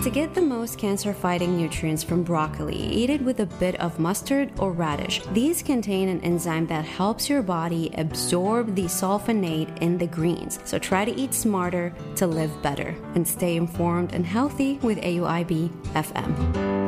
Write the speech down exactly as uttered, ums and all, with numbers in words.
To get the most cancer-fighting nutrients from broccoli, eat it with a bit of mustard or radish. These contain an enzyme that helps your body absorb the sulfonate in the greens. So try to eat smarter to live better and stay informed and healthy with A U I B F M.